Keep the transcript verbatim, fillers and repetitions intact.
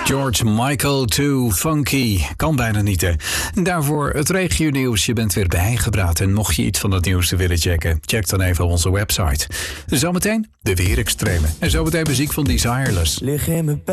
George Michael to Funky. Kan bijna niet, hè. Daarvoor het regionieuws. Je bent weer bijgepraat. En mocht je iets van het nieuws te willen checken, check dan even onze website. Zometeen de weerextremen. En zometeen muziek van Desireless. Lig in mijn